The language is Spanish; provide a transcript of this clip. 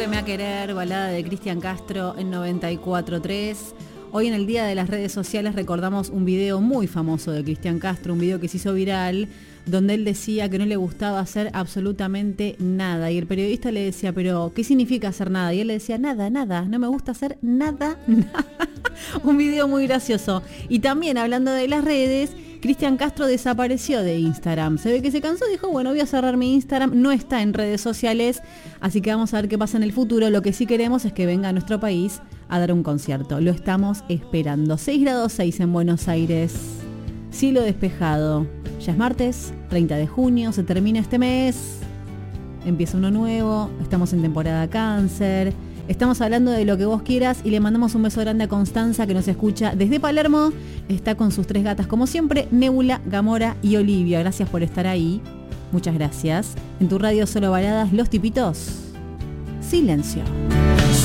Vuélveme a querer, balada de Cristian Castro en 94.3. Hoy en el Día de las Redes Sociales recordamos un video muy famoso de Cristian Castro, un video que se hizo viral, donde él decía que no le gustaba hacer absolutamente nada. Y el periodista le decía, pero ¿qué significa hacer nada? Y él le decía, nada, no me gusta hacer nada. Un video muy gracioso. Y también hablando de las redes, Cristian Castro desapareció de Instagram. Se ve que se cansó, dijo, bueno, voy a cerrar mi Instagram. No está en redes sociales, así que vamos a ver qué pasa en el futuro. Lo que sí queremos es que venga a nuestro país a dar un concierto. Lo estamos esperando. 6 grados 6 en Buenos Aires. Cielo despejado. Ya es martes, 30 de junio, se termina este mes. Empieza uno nuevo, estamos en temporada Cáncer. Estamos hablando de lo que vos quieras y le mandamos un beso grande a Constanza, que nos escucha desde Palermo. Está con sus 3 gatas como siempre, Nebula, Gamora y Olivia. Gracias por estar ahí. Muchas gracias. En tu radio solo baladas, Los Tipitos. Silencio.